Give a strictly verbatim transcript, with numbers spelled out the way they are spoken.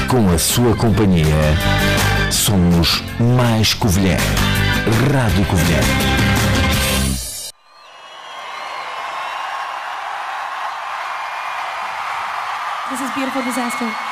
com a sua companhia, somos mais Covilhã. Rádio Covilhã. This is Beautiful Disaster.